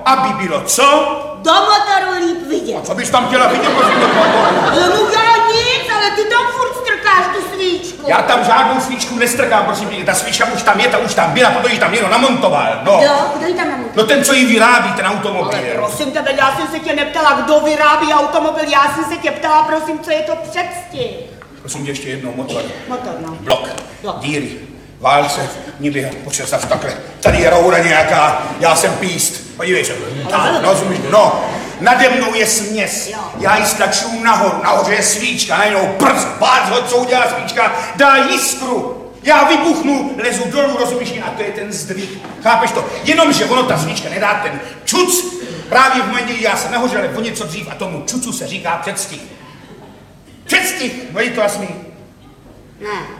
Aby bylo co? Do motoru líp vidět. A co bys tam chtěla vidět? Neudělal nic, ale ty tam furt strkáš tu svíčku. Já tam žádnou svíčku nestrkám, prosím tě. Ta svíčka už tam je, ta už tam byla, protože ji tam někdo namontoval. No. Jo, kdo ji tam namontoval? No ten, co ji vyrábí, ten automobil. Ale prosím tebe, já jsem se tě neptala, kdo vyrábí automobil, já jsem se tě ptala, prosím, co je to předstih. Prosím tě ještě jednou, motor. Motor, no. Blok. Díry. Válce, nikdy počesat takhle. Tady je roura nějaká, já jsem píst. Podívej se. Rozumíš? No, nade mnou je směs. Já ji stlačuju nahoru, nahoře je svíčka, najednou prst, bác ho, co udělá svíčka, dá jiskru. Já vybuchnu, lezu dolů, rozumíš? A to je ten zdvih. Chápeš to? Jenomže ono ta svíčka nedá ten čuc. Právě v momentě, já jsem nahoře, ale o něco dřív a tomu čucu se říká předstih. Předstih! No je to jasný? Ne.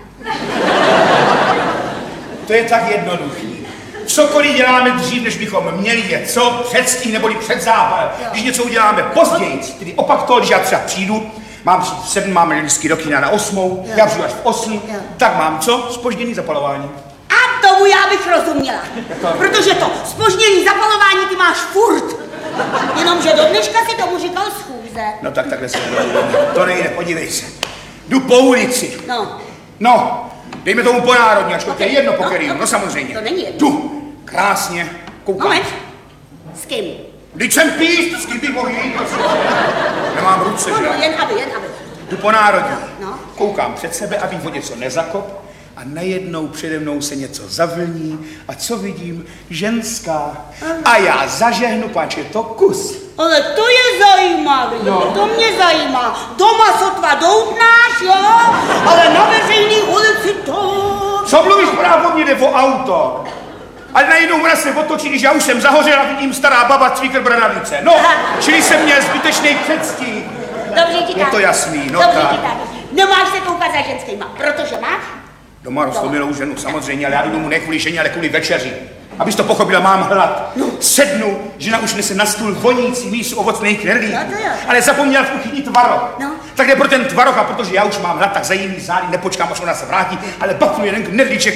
To je tak jednoduchý. Cokoliv děláme dřív, než bychom měli je co? Předstih neboli předzápal. Když něco uděláme později, tedy opak toho, když já třeba přijdu, mám přijít v 7, máme vždycky do kina na 8, já přijdu až v 8, tak mám co? Zpožděný zapalování. A tomu já bych rozuměla. Protože to zpožděný zapalování ty máš furt. Jenomže do dneška si tomu říkal schůze. No tak takhle se to nejde, podívej se. Jdu po ulici. No, dejme tomu po národní, ač to je jedno po kterým, no samozřejmě. To není jedno. Jdu, krásně, koukám. Moment, s kým? Vždyť jsem píst, s kým bych mohl jít, nemám ruce, že? No, jen aby. Jdu po národní, No. koukám před sebe, abych o něco nezakop a najednou přede mnou se něco zavlní a co vidím? Ženská. A já zažehnu, páč je to kus. Ale to je zajímavé, to mě zajímá. Doma sotva doutnáš, jo? Ale na veřejný ulici to... Co mluvíš právě, mě jde o auto? Ale najednou ona se otočí, když já už jsem zahořel a vidím stará baba cvíkr bradavnice. No, čili jsem měl zbytečný předstih. Dobře ti tak. Je to jasný, no Dobře tak. ti tak. Nemáš se koukat za ženskýma, protože máš? Doma roztomilou ženu, samozřejmě, ale já jdu domů ne kvůli ženě, ale kvůli večeři. Abys to pochopila, mám hlad. Sednu, žena už nese na stůl vonící mísu ovocných knedlíků. Ale zapomněla v kuchyni tvaroh. Tak jde pro ten tvaroh, a protože já už mám hlad, tak za jiný zády nepočkám, až ona se vrátí, ale bafnu jeden knedlíček,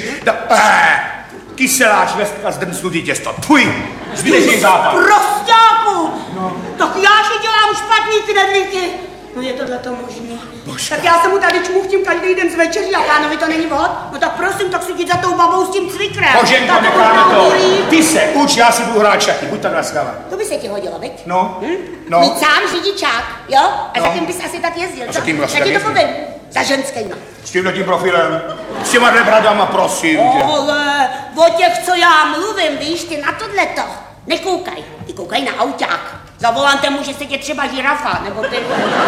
kyseláč vestka zdrncnutý těsto. Tvůj, zbytečný západ. Prostáku! Tak já si dělám špatný knedlíky. No je tohle to možný. Božka. Tak já se mu tady čmuchtím každý den z večeří a pánovi to není vhod. No tak prosím, tak si jdi za tou babou s tím cvikrem. Boženko, necháme to. Ty se uč, já si budu hrát šachy, buď tak laskavá. To by se ti hodilo, viď? No. Mít sám řidičák, jo? A za kým bys asi tak jezdil, co? Za kým vlastně Já ti to jezdím? povím. Za ženskýma. S tímhletím profilem, s těma bradama, prosím tě. Ale o těch, co já mluvím, víš, ty na tohleto nekoukaj. Ty koukaj na auták. Za volantem může sedět třeba žirafa, nebo ty.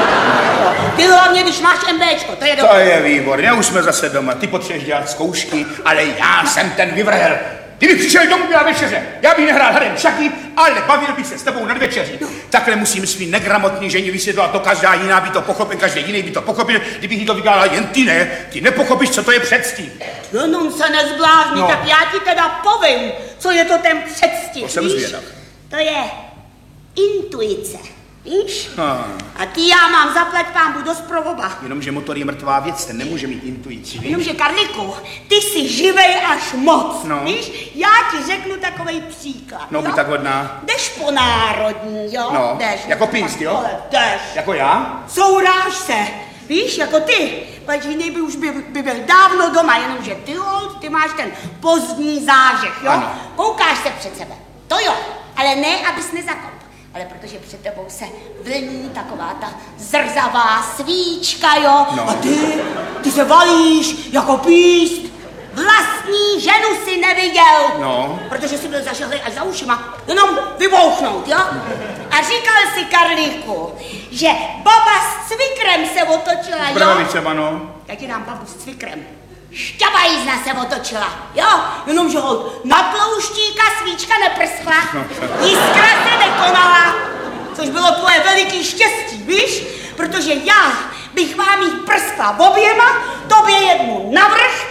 Ty hlavně, když máš MBčko, to je dobré. To je výborně, už jsme zase doma. Ty potřebuješ dělat zkoušky, ale já jsem ten vyvrhel. Kdybych přišel domů na večeře, já bych nehrál hrem šachy, ale bavil bych se s tebou nad večeří. Takhle musím svým negramotný ženě vysvětlovat, to každá jiná by to pochopil, každý jiný by to pochopil, kdybych jí to vykládal, jen ty ne, ty nepochopíš, co to je předstih. Jenom se nezblázni, tak já ti teda povím, co je to ten předstih, To jsem zvědav. To je intuice, víš? A ty já mám zaplať pánbu dost pro oba. Jenomže motor je mrtvá věc, ten nemůže mít intuici, víš? Jenomže Karliku, ty jsi živej až moc, No. víš? Já ti řeknu takovej příklad, No, jo? buď tak hodná. Jdeš po národní, jo? No, Jdeš, jako píst, jo? Ale jdeš. Jako já? Souráž se, víš, jako ty. Pač jiný by už by byl dávno doma, jenomže ty máš ten pozdní zážeh, jo? Ano. Koukáš se před sebe, to jo, ale ne, abys nezakop. Ale protože před tebou se vlní taková ta zrzavá svíčka, jo? No. A ty se valíš jako píst. Vlastní ženu si neviděl. No. Protože jsi byl zažehlý až za ušima. Jenom vybouchnout, jo? A říkal si Karlíku, že baba s cvikrem se otočila, jo? Bradavicema, no. Já ti dám babu s cvikrem. Šťabajízna se otočila, jo? Jenomže holt na tlouštíka svíčka neprskla, jiskra se nekonala, což bylo tvoje veliký štěstí, víš? Protože já bych vám jí prskla oběma, tobě jednu navrch,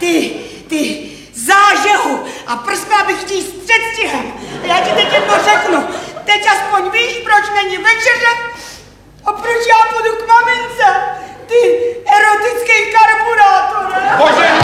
ty zážehu a prskla bych ti s předstihem. A já ti teď jedno řeknu, teď aspoň víš, proč není večeře a proč já půjdu k mamince. Ty erotický karburátore. Bože,